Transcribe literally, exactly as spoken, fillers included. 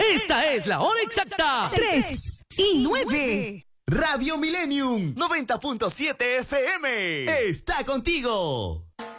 Esta es la hora exacta. Tres y nueve. Radio Millennium noventa punto siete F M está contigo.